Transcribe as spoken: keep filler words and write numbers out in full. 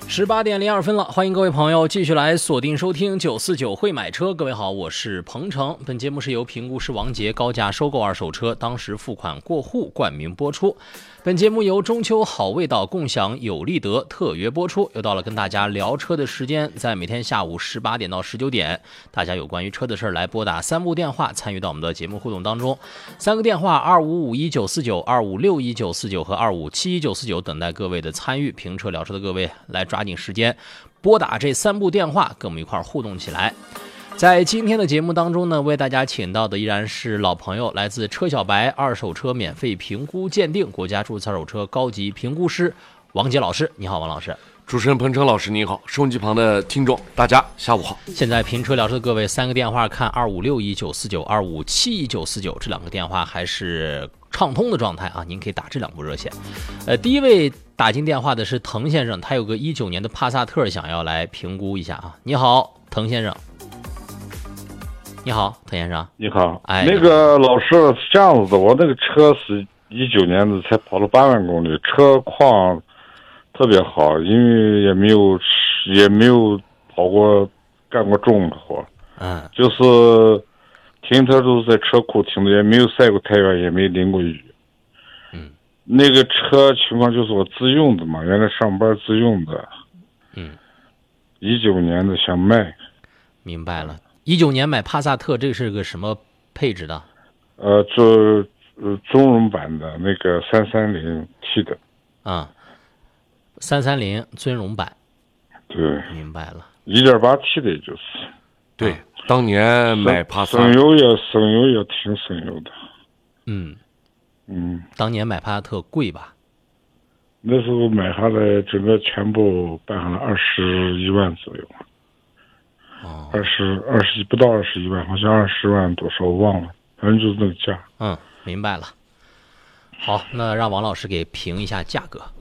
十八点零二分了，欢迎各位朋友继续来锁定收听九四九会买车。各位好，我是彭程。本节目是由评估师王杰高价收购二手车，当时付款过户冠名播出。本节目由中秋好味道共享有利得特约播出。又到了跟大家聊车的时间，在每天下午十八点到十九点，大家有关于车的事来拨打三部电话参与到我们的节目互动当中。三个电话二五五一九四九、二五六一九四九和二五七一九四九，等待各位的参与。评车聊车的各位来抓紧时间拨打这三部电话，跟我们一块互动起来。在今天的节目当中呢，为大家请到的依然是老朋友，来自车小白二手车免费评估鉴定国家注册二手车高级评估师王杰老师。你好，王老师。 主持人彭程老师你好，收音机旁的听众大家下午好。 现在评车聊车的各位，三个电话看二五六一九四九、二五七一九四九，这两个电话还是畅通的状态啊，您可以打这两部热线。呃，第一位打进电话的是滕先生，他有个一九年的帕萨特想要来评估一下啊。你好，滕先生。你好，滕先生。 你好， 哎， 那个老师是这样子的，我那个车是一九年的，才跑了八万公里，车况特别好，因为也没有也没有跑过干过重的活， 嗯， 就是停车都是在车库停的，也没有晒过太阳，也没淋过雨。 嗯， 那个车情况就是我自用的嘛，原来上班自用的。 嗯， 一九年的想卖。 明白了。一九年买帕萨特，这是个什么配置的？ 呃，做呃中容版的那个三三零 T 的。 啊、嗯，三三零尊荣版。 对， 明白了。 一点八 T 的，也就是。 对，啊、当年买帕萨， 省油也省油也挺省油的。 嗯嗯， 当年买帕萨特贵吧？ 那时候买下来，整个全部办下来二十一万左右。 哦， 二十二十不到二十一万，好像二十万多少我忘了，反正就是那个价。 嗯，明白了。好，那让王老师给评一下价格。